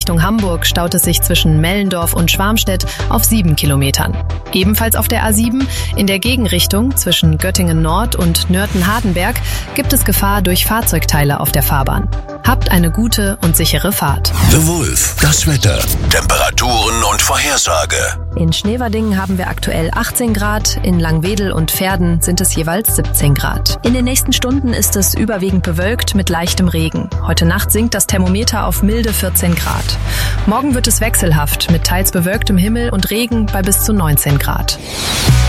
Richtung Hamburg staut es sich zwischen Mellendorf und Schwarmstedt auf 7 Kilometern. Ebenfalls auf der A7 in der Gegenrichtung zwischen Göttingen Nord und Nörten-Hardenberg gibt es Gefahr durch Fahrzeugteile auf der Fahrbahn. Habt eine gute und sichere Fahrt. The Wolf, das Wetter, Temperaturen und Vorhersage. In Schneverdingen haben wir aktuell 18 Grad, in Langwedel und Verden sind es jeweils 17 Grad. In den nächsten Stunden ist es überwiegend bewölkt mit leichtem Regen. Heute Nacht sinkt das Thermometer auf milde 14 Grad. Morgen wird es wechselhaft mit teils bewölktem Himmel und Regen bei bis zu 19 Grad.